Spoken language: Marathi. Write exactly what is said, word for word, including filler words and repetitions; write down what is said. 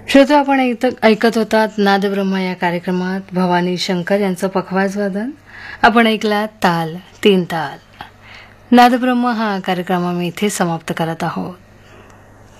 श्रोते, आपण ऐकत ऐकत होतात नादब्रह्मा या कार्यक्रमात भवानी शंकर यांचं पखवाज वादन. आपण ऐकला ताल तीन ताल. नादब्रह्म हा कार्यक्रम आम्ही इथे समाप्त करत आहोत.